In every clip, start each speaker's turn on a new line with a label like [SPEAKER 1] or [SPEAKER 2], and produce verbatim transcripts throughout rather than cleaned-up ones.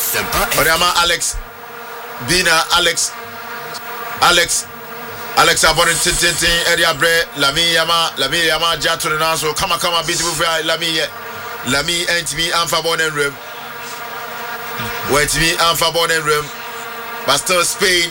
[SPEAKER 1] Oriama Alex Bina Alex Alex Alex Abon Tintin area bre Lami Yama Lami Yama Jatu Naso Kama Kama beautiful Lami Lami and me Alpha Born and Rim. Wait me Alpha Born and Rim. But still Spain.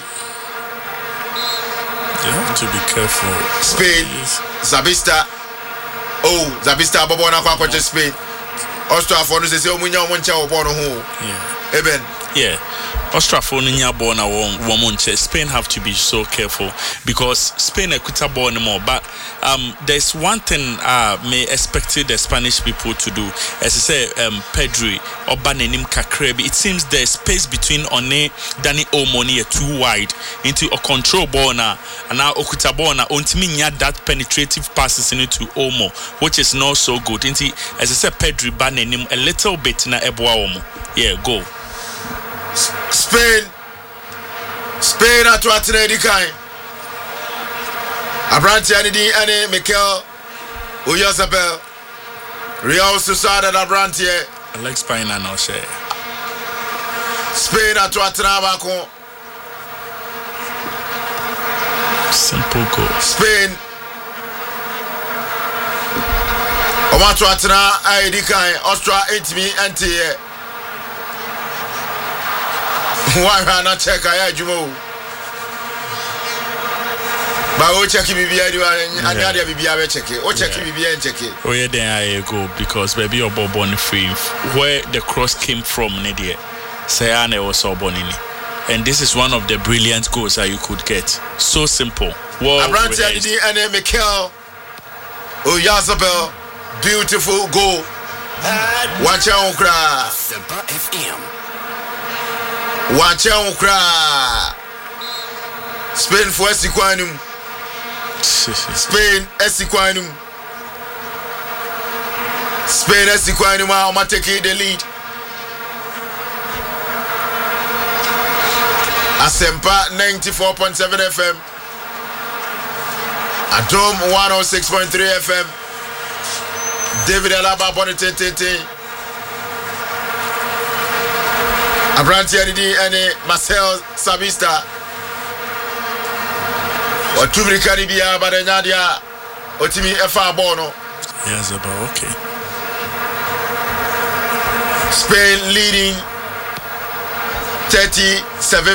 [SPEAKER 2] They have to be careful.
[SPEAKER 1] Spain, Zabista. Oh, Zabista Bobona Quaquacha Spain. Austria for the say, Munya Moncha or Bono.
[SPEAKER 2] Yeah.
[SPEAKER 1] Eben.
[SPEAKER 2] Yeah. Austria for Nya Bona Womonche. Spain have to be so careful because Spain are born more. But um, there's one thing uh may expect the Spanish people to do. As I say, um, Pedri or Banenim Kakrebi. It seems the space between One Danny Omoni too wide into a control ball now, and now Okuta Bona Ontiminya that penetrative passes into Omo, which is not so good. Into as I said, Pedri Banenim a little bit na Eboa Omo. Yeah, go.
[SPEAKER 1] Spain Spain at what ready kind Abranti Anidi Anne Mikel Uyazabel Real Susada Abranti
[SPEAKER 2] Alex Pina no share
[SPEAKER 1] Spain at what Navako
[SPEAKER 2] simple goal
[SPEAKER 1] Spain Omatwatna I D kind Austria eight me anti why not check I jumo ba o check bi bia di and anya bi bia be check o check bi bia and check
[SPEAKER 2] oh yeah then I go because baby your bobo on free where the cross came from Nidia say ane was obonini and this is one of the brilliant goals that you could get so simple
[SPEAKER 1] well Abranti Adidi and Mikel Oyazabel beautiful goal watch out cry Sempa F M watch out cry Spain for Esikwanum Spain Esikwanum Spain Esikwanum I'ma take the lead Asempa ninety-four point seven F M Adom one oh six point three F M David Alaba Bonitete Abranti Adidi and Marcel Sabista Watubri Caribia Badenadia Otimi Efa Bono.
[SPEAKER 2] Yes, about okay.
[SPEAKER 1] Spain leading thirty-seven